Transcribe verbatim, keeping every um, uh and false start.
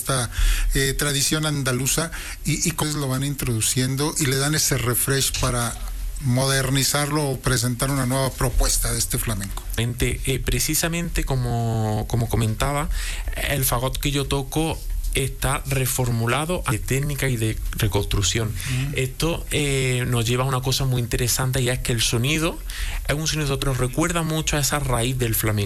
esta eh, tradición andaluza, y, y cómo lo van introduciendo y le dan ese refresh para modernizarlo o presentar una nueva propuesta de este flamenco. Eh, precisamente como, como comentaba, el fagot que yo toco está reformulado de técnica y de reconstrucción. Mm. Esto eh, nos lleva a una cosa muy interesante, y es que el sonido es un sonido que nos recuerda mucho a esa raíz del flamenco.